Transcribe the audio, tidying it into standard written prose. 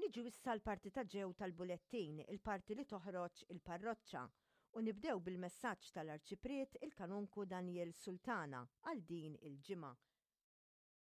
Niġu issa l-parti ta' ġew tal-bulettin, il-parti li toħroġ il-parroċċa, u nibdew bil-messaġġ tal-Arċipriet il-Kanunku Daniel Sultana għal din il-ġimgħa.